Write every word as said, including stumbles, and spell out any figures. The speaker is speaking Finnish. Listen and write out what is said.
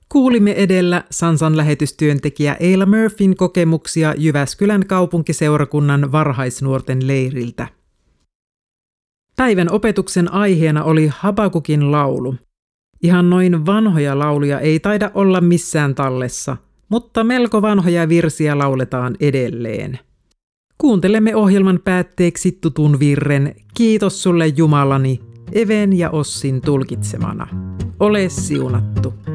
Kuulimme edellä Sansan lähetystyöntekijä Eila Murphyn kokemuksia Jyväskylän kaupunkiseurakunnan varhaisnuorten leiriltä. Päivän opetuksen aiheena oli Habakukin laulu. Ihan noin vanhoja lauluja ei taida olla missään tallessa, mutta melko vanhoja virsiä lauletaan edelleen. Kuuntelemme ohjelman päätteeksi tutun virren Kiitos sulle Jumalani, Even ja Ossin tulkitsemana. Ole siunattu.